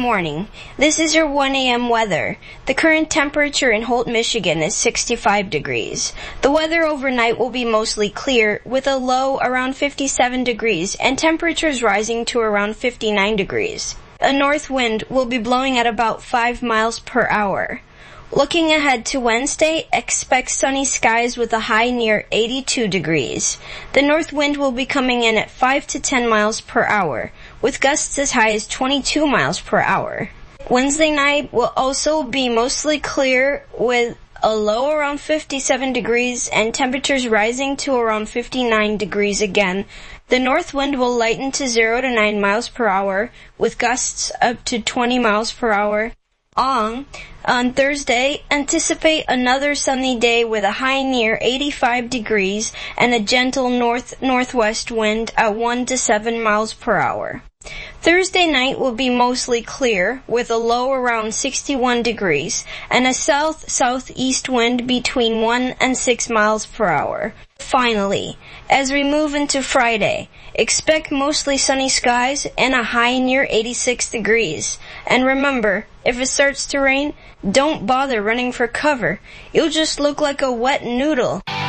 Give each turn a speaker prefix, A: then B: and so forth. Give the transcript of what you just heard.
A: morning. This is your 1 a.m. weather. The current temperature in Holt, Michigan is 65 degrees. The weather overnight will be mostly clear with a low around 57 degrees and temperatures rising to around 59 degrees. A north wind will be blowing at about 5 miles per hour. Looking ahead to Wednesday, expect sunny skies with a high near 82 degrees. The north wind will be coming in at 5 to 10 miles per hour, with gusts as high as 22 miles per hour. Wednesday night will also be mostly clear with a low around 57 degrees and temperatures rising to around 59 degrees again. The north wind will lighten to 0 to 9 miles per hour, with gusts up to 20 miles per hour. On Thursday, anticipate another sunny day with a high near 85 degrees and a gentle northwest wind at 1 to 7 miles per hour. Thursday night will be mostly clear with a low around 61 degrees and a south-southeast wind between 1 and 6 miles per hour. Finally, as we move into Friday, expect mostly sunny skies and a high near 86 degrees. And remember, if it starts to rain, don't bother running for cover. You'll just look like a wet noodle.